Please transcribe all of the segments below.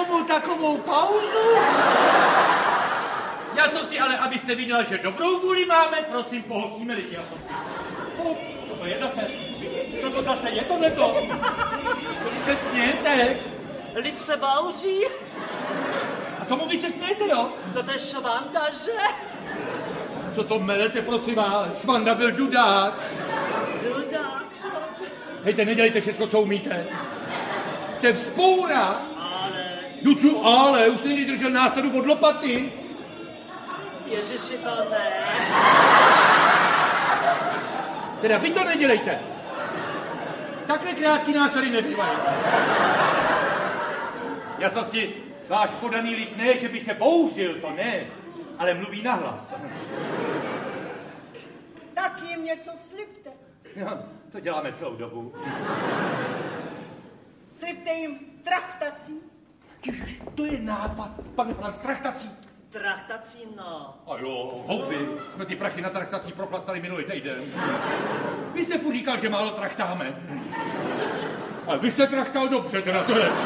tomu takovou pauzu? Já jsem si ale, abyste viděla, že dobrou vůli máme, prosím, pohostíme lidi. Co to je zase? Co to zase je tohleto? Co vy se smějete? Lid se bouří. A tomu vy se smějete, jo? No to je Švanda, že? Co to melete, prosím vás? Švanda byl dudák. Dudák, Švanda. Hejte, nedělejte všechno, co umíte. To je vzpoura. Ale... Duču, ale, už jste někdy držel násadu od lopaty. Ježiši, to ne. Teda vy to nedělejte. Takhle krátký násady nebývají. Jasnosti, váš podaný lid ne, že by se bouřil, to ne, ale mluví nahlas. Tak jim něco slibte. No, to děláme celou dobu. Slibte jim trachtací. Ježiš, to je nápad, pane Franc, trachtací. Trachtací, no. A jo, houby, jsme ty prachy na trachtací prochlastali minulý týden. Vy jste říkal, že málo trachtáme. Ale vy jste trachtal dobře, teda to je.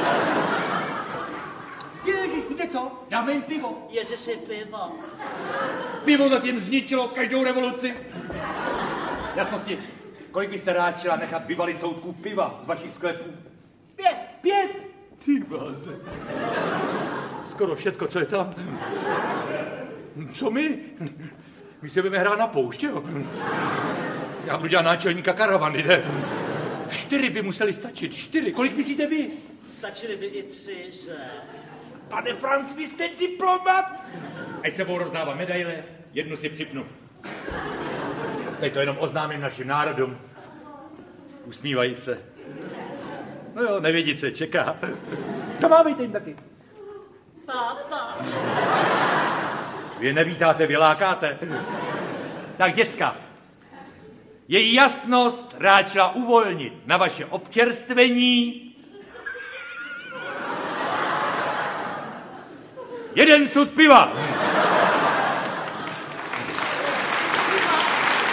Ježiš, víte co? Dáme jim pivo. Ježiši, pivo. Pivo zatím zničilo každou revoluci. Jasnosti, kolik byste rád chtěla nechat vyvalit soudků piva z vašich sklepů? 5. 5? Ty báze. Skoro všecko, co je tam. Co my? My se budeme hrát na pouště, jo? Já budu dělat náčelníka karavany, ne? 4 by museli stačit, 4. Kolik myslíte vy? Stačili by i 3, že? Pane Franc, vy jste diplomat? Až se budou rozdávat medaile, jednu si připnu. Teď to jenom oznámím našim národům. Usmívají se. No jo, nevědí, co je čeká. Zamávejte jim taky. Pápa. Vy je nevítáte, vy lákáte. Tak, děcka, její jasnost ráčila uvolnit na vaše občerstvení 1 sud piva.